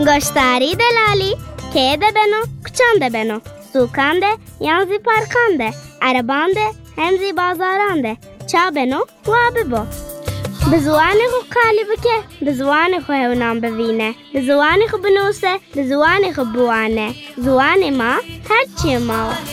گشتاری دلالی که ده بنو کچان ده بنو سوکان ده یان زی پارکان ده عربان ده هم زی بازاران ده چا بنو و ببو به زوان خو قالی بکه به زوان خو هونام ببینه به زوان خو بنوسه به زوان خو بوانه زوان ما هرچی ما